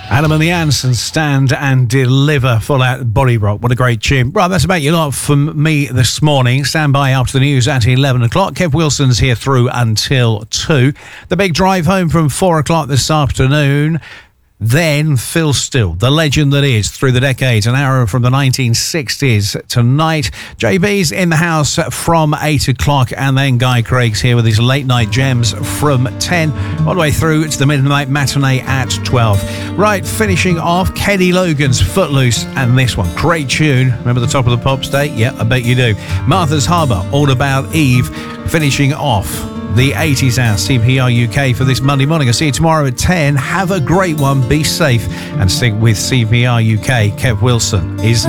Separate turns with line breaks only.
Adam and the Ants and Stand and Deliver, full out body rock. What a great tune. Right, that's about your lot from me this morning. Stand by after the news at 11 o'clock. Kev Wilson's here through until 2. The big drive home from 4 o'clock this afternoon. Then Phil Still, the legend that is, through the decades, an hour from the 1960s tonight. JB's in the house from 8 o'clock, and then Guy Craig's here with his late night gems from 10 all the way through to the midnight matinee at 12. Right, finishing off, Kenny Logan's Footloose, and this one, great tune. Remember the Top of the Pops Day? Yeah, I bet you do. Martha's Harbour, All About Eve, finishing off the 80s hour CPR UK for this Monday morning. I'll see you tomorrow at 10. Have a great one. Be safe and stick with CPR UK. Kev Wilson is